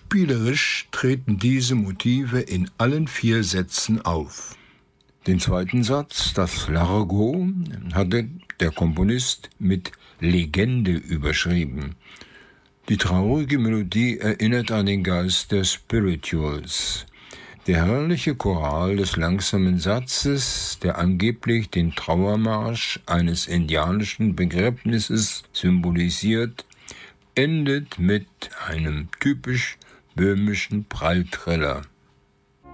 Spielerisch treten diese Motive in allen 4 Sätzen auf. Den zweiten Satz, das Largo, hatte der Komponist mit Legende überschrieben. Die traurige Melodie erinnert an den Geist der Spirituals. Der herrliche Choral des langsamen Satzes, der angeblich den Trauermarsch eines indianischen Begräbnisses symbolisiert, endet mit einem typisch böhmischen Pralltriller.